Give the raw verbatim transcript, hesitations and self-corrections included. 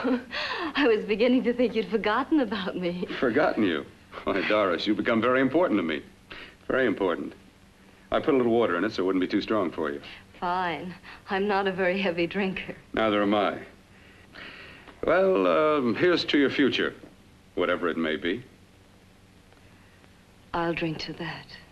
I was beginning to think you'd forgotten about me. Forgotten you? Why, Doris, you've become very important to me. Very important. I put a little water in it so it wouldn't be too strong for you. Fine. I'm not a very heavy drinker. Neither am I. Well, um, here's to your future, whatever it may be. I'll drink to that.